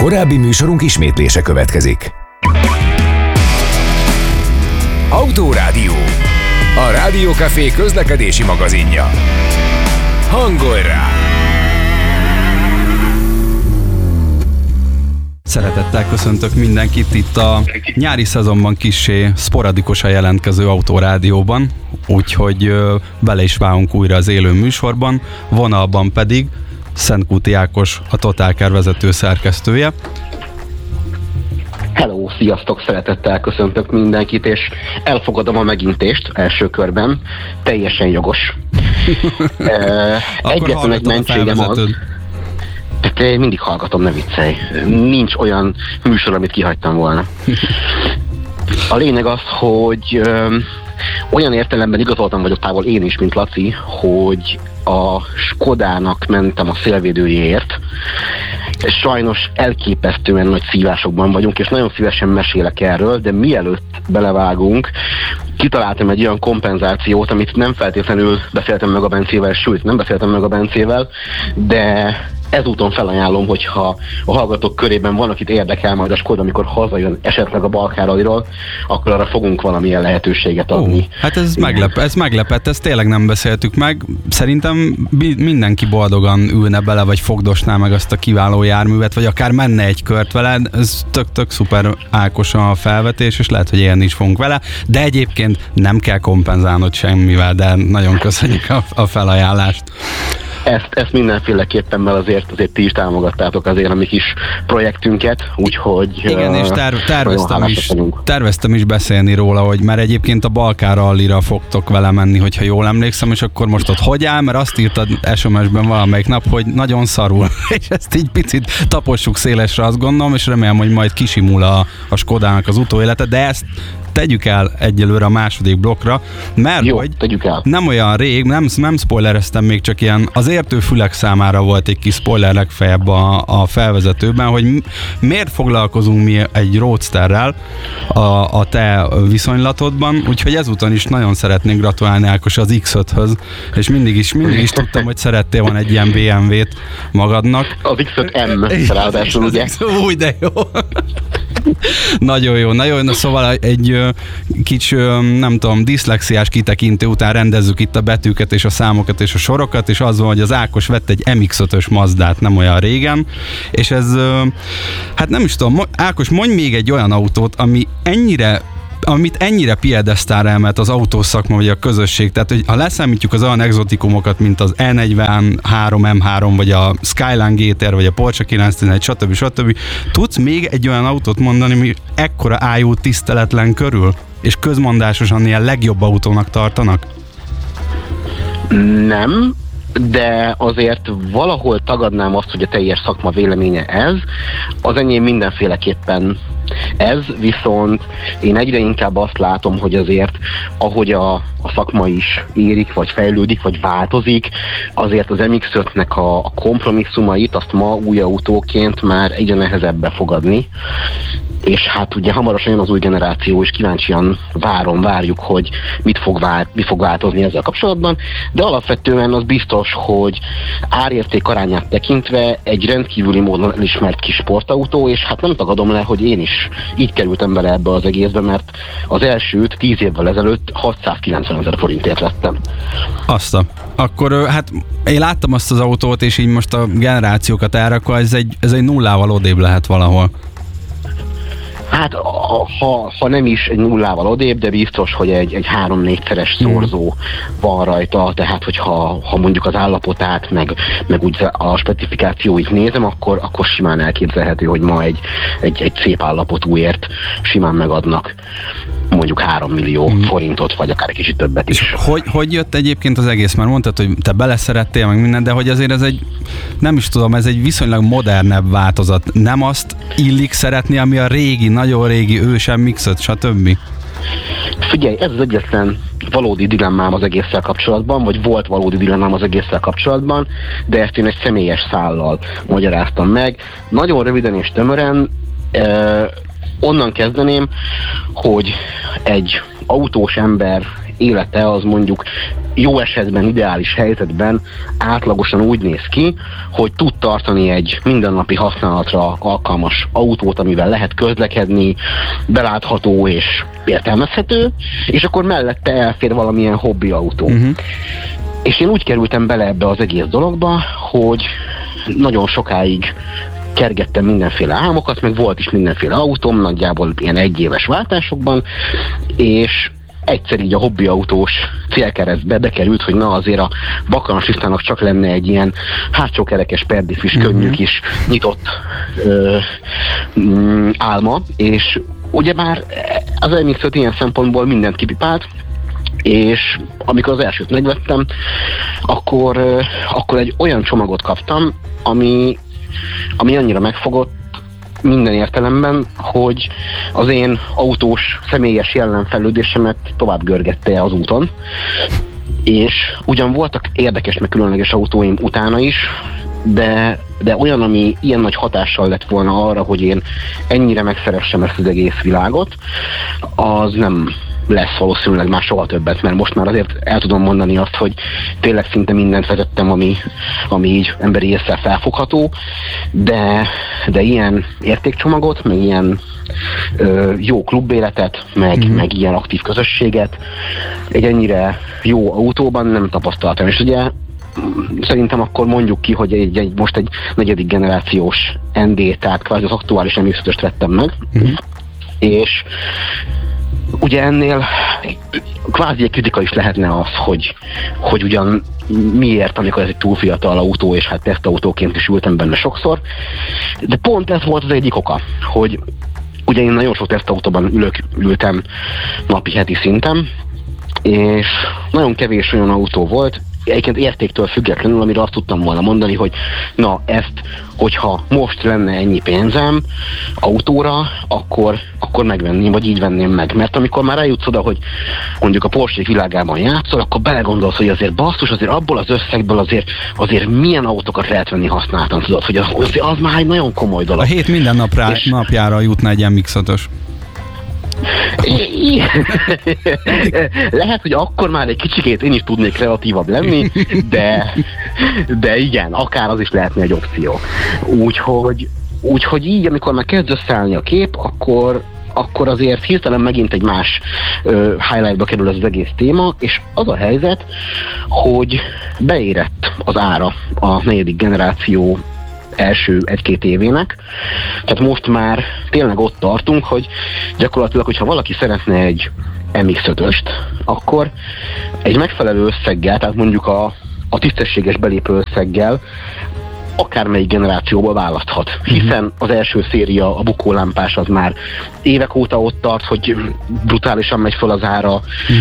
Korábbi műsorunk ismétlése következik. Autórádió. A Rádiókafé közlekedési magazinja. Hangolj rá! Szeretettel köszöntök mindenkit itt a nyári szezonban kissé szporadikusan jelentkező Autórádióban, úgyhogy bele is válunk újra az élő műsorban, vonalban pedig Szentkúti Ákos, a Total Car vezető szerkesztője. Hello, sziasztok, szeretettel köszöntök mindenkit, és elfogadom a megintést első körben, teljesen jogos. Egyetlen egy mentségem az, tehát én mindig hallgatom, ne viccelj. Nincs olyan műsor, amit kihagytam volna. A lényeg az, hogy olyan értelemben igazoltam vagyok távol én is, mint Laci, hogy a Skodának mentem a szélvédőjéért. Sajnos elképesztően nagy szívásokban vagyunk, és nagyon szívesen mesélek erről, de mielőtt belevágunk, kitaláltam egy olyan kompenzációt, amit nem feltétlenül beszéltem meg a Bencével, sőt, nem beszéltem meg a Bencével, de ezúton felajánlom, hogyha a hallgatók körében van, akit érdekel majd a Skoda, amikor hazajön esetleg a Balkárrallyról, akkor arra fogunk valamilyen lehetőséget adni. Hát ez meglepett, ezt tényleg nem beszéltük meg. Szerintem mindenki boldogan ülne bele, vagy fogdosná meg azt a kiváló járművet, vagy akár menne egy kört vele. Ez tök szuper Ákos a felvetés, és lehet, hogy élni is fogunk vele, de egyébként nem kell kompenzálnod semmivel, de nagyon köszönjük a felajánlást. Ezt mindenféleképpen, mert azért ti is támogattátok azért a mi kis projektünket, úgyhogy... Igen, és terveztem is beszélni róla, hogy mert egyébként a Balkár-rallyra fogtok vele menni, hogyha jól emlékszem, és akkor most ott hogy áll, mert azt írtad SMS-ben valamelyik nap, hogy nagyon szarul, és ezt így picit tapossuk szélesre, azt gondolom, és remélem, hogy majd kisimul a Skodának az utóélete, de ezt tegyük el egyelőre a második blokkra, mert jó, hogy tegyük el. Nem olyan rég, nem spoilereztem még, csak ilyen az értő fülek számára volt egy kis spoiler legfeljebb a felvezetőben, hogy miért foglalkozunk mi egy Roadsterrel a te viszonylatodban, úgyhogy ezúton is nagyon szeretnék gratulálni Ákos az X5-höz, és mindig is tudtam, hogy szerettél van egy ilyen BMW-t magadnak. Az X5M ráadásul, ugye? Úgy, de jó. Nagyon jó. Szóval egy kicsi, nem tudom, diszlexiás kitekintő után rendezzük itt a betűket és a számokat és a sorokat, és az van, hogy az Ákos vett egy MX-5-ös Mazdát nem olyan régen, és ez, hát nem is tudom, Ákos, mondj még egy olyan autót, amit ennyire piedesztára emelt az autószakma vagy a közösség, tehát hogy ha leszámítjuk az olyan exotikumokat, mint az E43 M3, vagy a Skyline GTR, vagy a Porsche 911, stb. Tudsz még egy olyan autót mondani, ami ekkora ájú tiszteletlen körül, és közmondásosan ilyen legjobb autónak tartanak? Nem, de azért valahol tagadnám azt, hogy a teljes szakma véleménye ez. Az enyém mindenféleképpen ez, viszont én egyre inkább azt látom, hogy azért ahogy a szakma is érik, vagy fejlődik, vagy változik, azért az MX-5-nek a kompromisszumait azt ma új autóként már egyre nehezebb befogadni. És hát ugye hamarosan jön az új generáció, és kíváncsian várjuk, hogy mi fog változni ezzel kapcsolatban, de alapvetően az biztos, hogy árérték arányát tekintve egy rendkívüli módon elismert kis sportautó, és hát nem tagadom le, hogy én is így kerültem bele ebbe az egészbe, mert az elsőt 10 évvel ezelőtt 690 000 forintért vettem. Akkor hát én láttam azt az autót, és így most a generációkat elrakva, ez egy nullával odébb lehet valahol. Hát, ha nem is egy nullával odébb, de biztos, hogy egy 3-4-szeres szorzó van rajta, tehát hogyha mondjuk az állapotát, meg úgy a specifikációit nézem, akkor simán elképzelhető, hogy ma egy szép állapotúért simán megadnak mondjuk 3 millió forintot, vagy akár egy kicsit többet is. És hogy jött egyébként az egész? Már mondtad, hogy te beleszerettél meg minden, de hogy azért ez nem is tudom, ez egy viszonylag modernebb változat. Nem azt illik szeretni, ami a régi, nagyon régi ős MX-5, stb.? Figyelj, ez az egyetlen valódi dilemmám az egésszel kapcsolatban, vagy volt valódi dilemmám az egésszel kapcsolatban, de ezt én egy személyes szállal magyaráztam meg. Nagyon röviden és tömören onnan kezdeném, hogy egy autós ember élete az mondjuk jó esetben, ideális helyzetben átlagosan úgy néz ki, hogy tud tartani egy mindennapi használatra alkalmas autót, amivel lehet közlekedni, belátható és értelmezhető, és akkor mellette elfér valamilyen hobbi autó. És én úgy kerültem bele ebbe az egész dologba, hogy nagyon sokáig kergettem mindenféle álmokat, meg volt is mindenféle autóm, nagyjából ilyen egyéves váltásokban, és egyszer így a hobbiautós célkeresztbe bekerült, hogy na azért a Bakanas Istvának csak lenne egy ilyen hátsókerekes perdifis, könnyű kis nyitott álma, és ugyebár az MX-5 ilyen szempontból mindent kipipált, és amikor az elsőt megvettem, akkor egy olyan csomagot kaptam, ami annyira megfogott minden értelemben, hogy az én autós személyes jellemfejlődésemet tovább görgette az úton, és ugyan voltak érdekes meg különleges autóim utána is, de olyan, ami ilyen nagy hatással lett volna arra, hogy én ennyire megszeressem ezt az egész világot, az nem lesz valószínűleg már soha többet, mert most már azért el tudom mondani azt, hogy tényleg szinte mindent vezettem, ami így emberi észre felfogható, de ilyen értékcsomagot, meg ilyen jó klubéletet, meg ilyen aktív közösséget egy ennyire jó autóban nem tapasztaltam. És ugye szerintem akkor mondjuk ki, hogy most egy negyedik generációs ND, tehát kvázi az aktuális MX-5-öst vettem meg, és ugye ennél kvázi egy kritika is lehetne az, hogy ugyan miért, amikor ez egy túl fiatal autó, és hát tesztautóként is ültem benne sokszor, de pont ez volt az egyik oka, hogy ugye én nagyon sok tesztautóban ültem napi, heti szinten, és nagyon kevés olyan autó volt, egyébként értéktől függetlenül, amire azt tudtam volna mondani, hogy na ezt, hogyha most lenne ennyi pénzem autóra, akkor megvenném, vagy így venném meg. Mert amikor már eljutsz oda, hogy mondjuk a Porsche világában játszol, akkor belegondolsz, hogy azért basszus, azért abból az összegből azért milyen autókat lehet venni használtan, tudod, hogy az már egy nagyon komoly dolog. A hét minden napjára jutna egy MX-5-ös. Lehet, hogy akkor már egy kicsikét én is tudnék kreatívabb lenni, de igen, akár az is lehetne egy opció. Úgyhogy így, amikor már kezd összeállni a kép, akkor azért hirtelen megint egy más highlightba kerül az egész téma, és az a helyzet, hogy beérett az ára a negyedik generáció első 1-2 évének. Tehát most már tényleg ott tartunk, hogy gyakorlatilag, hogyha valaki szeretne egy MX-5-öst, akkor egy megfelelő összeggel, tehát mondjuk a tisztességes belépő összeggel akármelyik generációból választhat. Hiszen az első széria, a bukólámpás az már évek óta ott tart, hogy brutálisan megy fel az ára.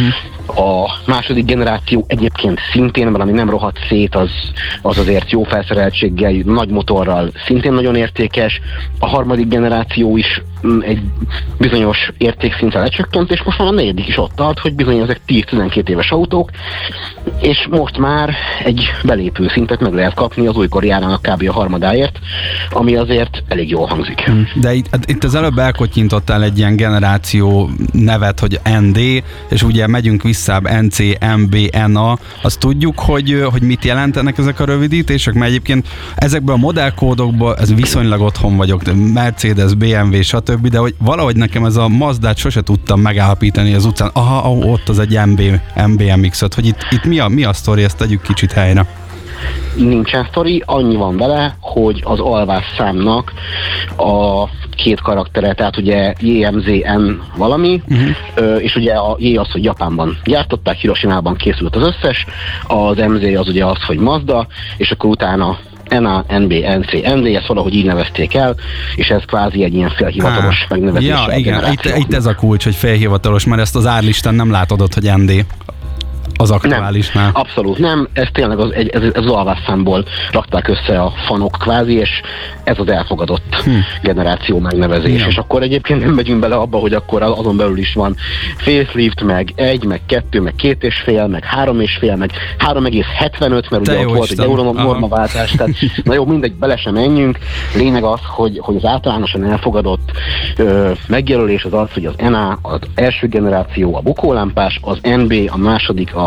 A második generáció egyébként szintén valami nem rohadt szét, az azért jó felszereltséggel, nagy motorral szintén nagyon értékes. A harmadik generáció is egy bizonyos értékszintre lecsökkent, és most már a negyedik is ott tart, hogy bizony ezek 10-12 éves autók, és most már egy belépő szintet meg lehet kapni az újkori árának kb. A harmadáért, ami azért elég jól hangzik. De itt az előbb elkottyintottál egy ilyen generáció nevet, hogy ND, és ugye megyünk vissza NC, MB, NA, azt tudjuk, hogy mit jelentenek ezek a rövidítések, mert egyébként ezekből a modellkódokból ez viszonylag otthon vagyok, Mercedes, BMW, stb., de hogy valahogy nekem ez a Mazdát sose tudtam megállapítani az utcán. Aha, ott az egy MB MX-5, hogy itt mi a sztori, ezt tegyük kicsit helyre. Nincsen sztori, annyi van vele, hogy az alvás számnak a két karaktere, tehát ugye JMZN valami, és ugye a J az, hogy Japánban gyártották, Hiroshimában készült az összes, az MZ az ugye az, hogy Mazda, és akkor utána NA, NB, NC, ND, ezt valahogy így nevezték el, és ez kvázi egy ilyen félhivatalos megnevezés. Ja, igen, itt ez a kulcs, hogy félhivatalos, mert ezt az árlistán nem látod ott, hogy ND. Az aktuálisnál. Nem, abszolút nem, ez tényleg ez az alvásszámból rakták össze a fanok kvázi, és ez az elfogadott generáció megnevezés. Ja. És akkor egyébként nem megyünk bele abba, hogy akkor azon belül is van facelift, meg 1, meg 2, meg 2,5, meg 3,5, meg 3,75, mert ugye ott volt egy euronormaváltás, tehát na jó, mindegy, bele sem menjünk. Lényeg az, hogy az általánosan elfogadott megjelölés az az, hogy az NA az első generáció, a bukólámpás, az NB a második, a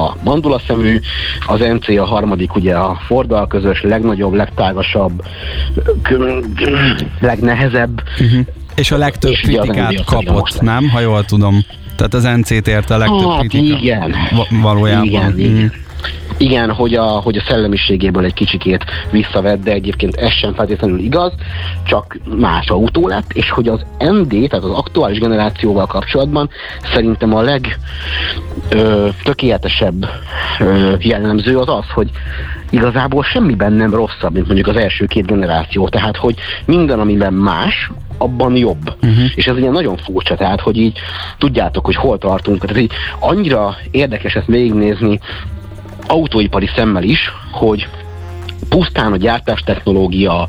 a mandula szemű, az NC a harmadik, ugye a Forddal közös, legnagyobb, legtágasabb, legnehezebb. És a legtöbb kritikát kapott, nem? Ha jól tudom. Tehát az NC-t érte a legtöbb kritika. Igen. Valójában. Igen, hogy a szellemiségéből egy kicsikét visszavett, de egyébként ez sem feltétlenül igaz, csak más autó lett, és hogy az MD, tehát az aktuális generációval kapcsolatban szerintem a legtökéletesebb jellemző az, hogy igazából semmiben nem rosszabb, mint mondjuk az első két generáció, tehát hogy minden, amiben más, abban jobb. És ez ugye nagyon furcsa, tehát hogy így tudjátok, hogy hol tartunk, tehát így annyira érdekes ezt végignézni autóipari szemmel is, hogy pusztán a gyártástechnológia,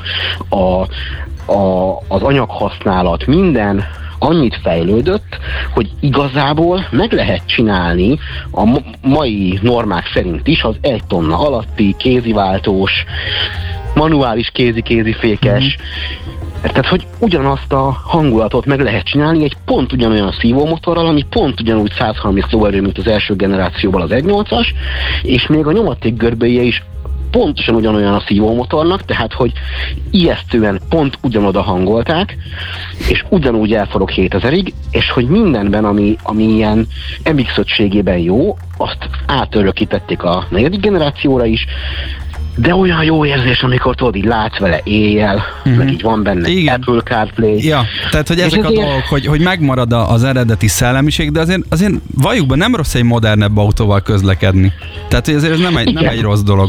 az anyaghasználat, minden annyit fejlődött, hogy igazából meg lehet csinálni a mai normák szerint is az 1 tonna alatti, kéziváltós, manuális kézi-fékes, tehát, hogy ugyanazt a hangulatot meg lehet csinálni egy pont ugyanolyan szívómotorral, ami pont ugyanúgy 130 lóerő, mint az első generációval az 1.8-as, és még a nyomaték görbéje is pontosan ugyanolyan a szívómotornak, tehát, hogy ijesztően pont ugyanoda hangolták, és ugyanúgy elforog 7000-ig, és hogy mindenben, ami ilyen MX-5-ségében jó, azt átörökítették a 4. generációra is, de olyan jó érzés, amikor tudod, így látsz vele éjjel, meg így van benne Apple CarPlay. Ja, tehát, hogy ezek a dolgok, hogy megmarad az eredeti szellemiség, de azért valljuk be, nem rossz egy modernebb autóval közlekedni. Tehát, hogy azért ez nem egy rossz dolog.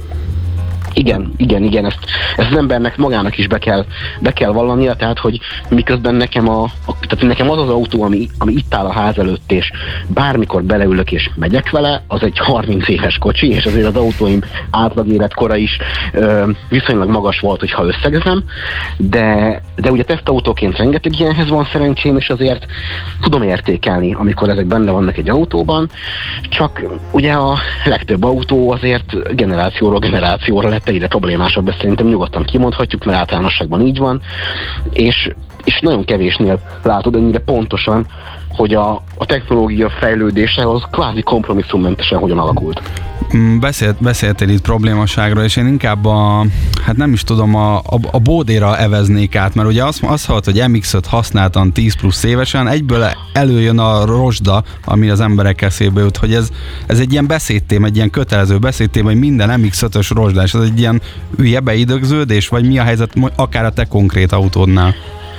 Igen, ezt az embernek magának is be kell vallania, tehát, hogy miközben nekem az az autó, ami itt áll a ház előtt, és bármikor beleülök és megyek vele, az egy 30 éves kocsi, és azért az autóim átlag életkora is viszonylag magas volt, hogyha összegezem, de ugye tesztautóként rengeteg ilyenhez van szerencsém, és azért tudom értékelni, amikor ezek benne vannak egy autóban, csak ugye a legtöbb autó azért generációról generációra lett egyre problémásabb, ezt szerintem nyugodtan kimondhatjuk, mert általánosságban így van, és nagyon kevésnél látod ennyire pontosan, hogy a technológia fejlődése az kvázi kompromisszummentesen hogyan alakult. Beszéltél itt problémaságról, és én inkább nem is tudom, a bódéra eveznék át, mert ugye azt hallott, hogy MX-5 használtan 10 plusz évesen, egyből előjön a rozsda, ami az emberek eszébe jut, hogy ez egy ilyen beszédtém, egy ilyen kötelező beszédtém, hogy minden MX-5-ös rozsdás, ez egy ilyen hülye beidegződés, vagy mi a helyzet akár a te konkrét autódnál?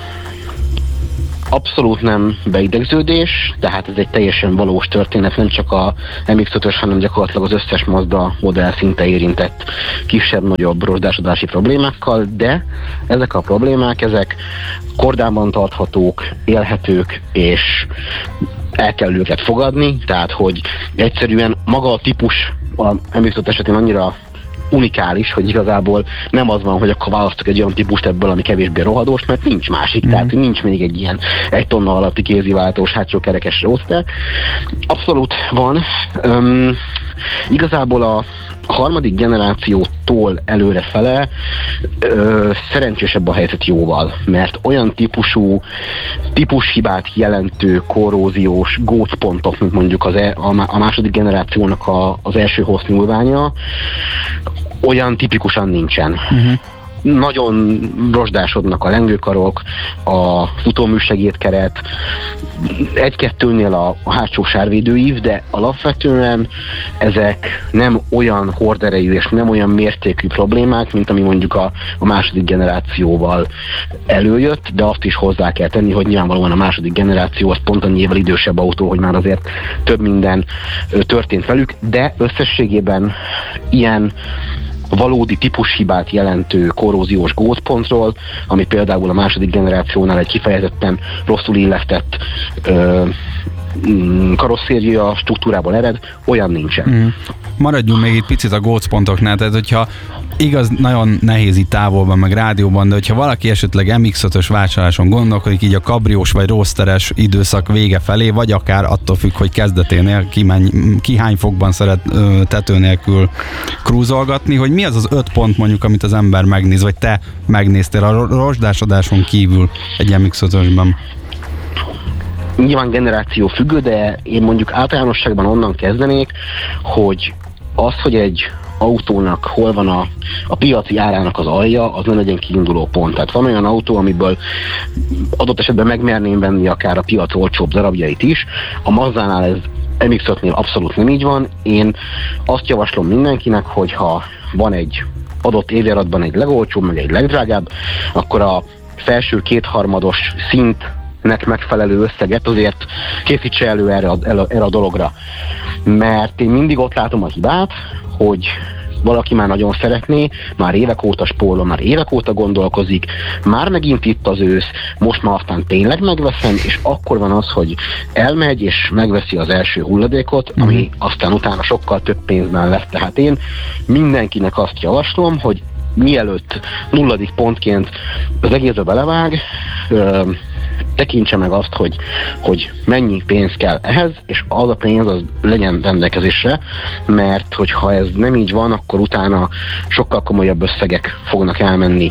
Abszolút nem beidegződés, tehát ez egy teljesen valós történet, nem csak a MX-5-ös, hanem gyakorlatilag az összes Mazda modell szinte érintett kisebb-nagyobb rozsdásodási problémákkal, de ezek a problémák, ezek kordában tarthatók, élhetők, és el kell őket fogadni, tehát hogy egyszerűen maga a típus a MX-5 esetén annyira unikális, hogy igazából nem az van, hogy akkor választok egy olyan típust ebből, ami kevésbé rohadós, mert nincs másik, tehát nincs még egy ilyen 1 tonna alatti kéziváltós hátsó kerekes roadster. Abszolút van. Igazából a harmadik generációtól előrefele szerencsésebb a helyzet jóval, mert olyan típushibát jelentő korróziós gócpontok, mint mondjuk a második generációnak az első hossznyúlványa, olyan tipikusan nincsen. Nagyon rozsdásodnak a lengőkarok, a futóműsegédkeret, 1-2-nél a hátsó sárvédőív, de alapvetően ezek nem olyan horderejű és nem olyan mértékű problémák, mint ami mondjuk a második generációval előjött, de azt is hozzá kell tenni, hogy nyilvánvalóan a második generáció az pont annyival idősebb autó, hogy már azért több minden történt velük, de összességében ilyen valódi típushibát jelentő korróziós gócpontról, ami például a második generációnál egy kifejezetten rosszul illesztett karosszéria struktúrából ered, olyan nincsen. Maradjunk még itt picit a gócpontoknál, tehát hogyha igaz, nagyon nehéz itt távolban, meg rádióban, de hogyha valaki esetleg MX-5-ös vásárláson gondolkodik, így a kabriós vagy roadsteres időszak vége felé, vagy akár attól függ, hogy kezdeténél ki hány fokban szeret tető nélkül krúzolgatni, hogy mi az az 5 pont mondjuk, amit az ember megnéz, vagy te megnéztél a rozsdásodáson kívül egy MX-5-ösben? nyilván generáció függő, de én mondjuk általánosságban onnan kezdenék, hogy az, hogy egy autónak hol van a piaci árának az alja, az ne legyen kiinduló pont. Tehát van olyan autó, amiből adott esetben megmerném venni akár a piac olcsóbb darabjait is. A Mazdánál ez MX-5-nél abszolút nem így van. Én azt javaslom mindenkinek, hogyha van egy adott évjáratban egy legolcsóbb, meg egy legdrágább, akkor a felső kétharmados szintnek megfelelő összeget azért készítse elő erre a dologra. Mert én mindig ott látom a hibát, hogy valaki már nagyon szeretné, már évek óta spórol, már évek óta gondolkozik, már megint itt az ősz, most már aztán tényleg megveszem, és akkor van az, hogy elmegy és megveszi az első hulladékot, ami aztán utána sokkal több pénzben lesz. Tehát én mindenkinek azt javaslom, hogy mielőtt nulladik pontként az egészbe belevág, tekintse meg azt, hogy mennyi pénz kell ehhez, és az a pénz az legyen rendelkezésre, mert hogyha ez nem így van, akkor utána sokkal komolyabb összegek fognak elmenni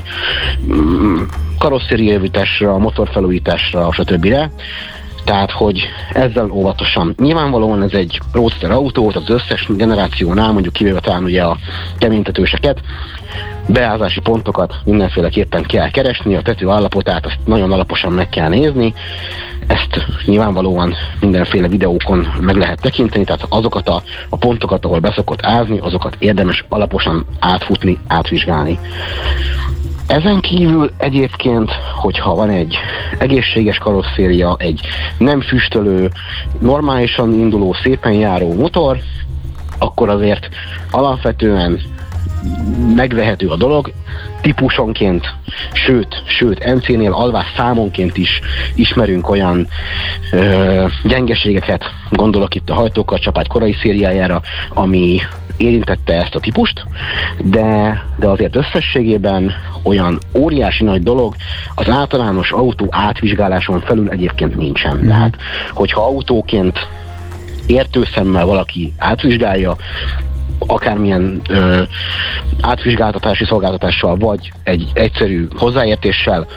karosszériajavításra, motorfelújításra, stb. Tehát, hogy ezzel óvatosan. Nyilvánvalóan ez egy roadster autó, az összes generációnál, mondjuk kivéve talán ugye a keménytetőseket, beázási pontokat mindenféleképpen kell keresni, a tető állapotát azt nagyon alaposan meg kell nézni, ezt nyilvánvalóan mindenféle videókon meg lehet tekinteni, tehát azokat a pontokat, ahol beszokott ázni, azokat érdemes alaposan átfutni, átvizsgálni. Ezen kívül egyébként, hogyha van egy egészséges karosszéria, egy nem füstölő, normálisan induló, szépen járó motor, akkor azért alapvetően megvehető a dolog, típusonként, sőt NC-nél alvás számonként is ismerünk olyan gyengeségeket, gondolok itt a hajtókarcsapágy korai szériájára, ami érintette ezt a típust, de azért összességében olyan óriási nagy dolog az általános autó átvizsgáláson felül egyébként nincsen. Tehát, hogyha autóként értőszemmel valaki átvizsgálja, akármilyen átvizsgáltatási szolgáltatással, vagy egy egyszerű hozzáértéssel,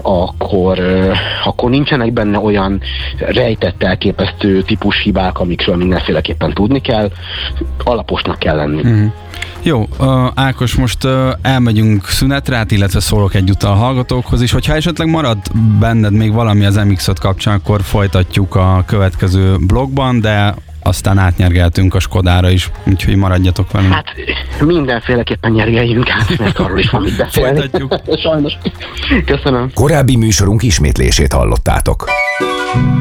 akkor nincsenek benne olyan rejtett, elképesztő típushibák, amikről mindenféleképpen tudni kell, alaposnak kell lenni. Jó, Ákos, most elmegyünk szünetre, illetve szólok egyúttal a hallgatókhoz is. Hogyha esetleg marad benned még valami az MX-5 kapcsán, akkor folytatjuk a következő blogban, de aztán átnyergeltünk a Skodára is, úgyhogy maradjatok velünk. Hát mindenféleképpen nyergeljünk át, mert arról is van mit beszélni. Folytatjuk. Sajnos. Köszönöm. Korábbi műsorunk ismétlését hallottátok.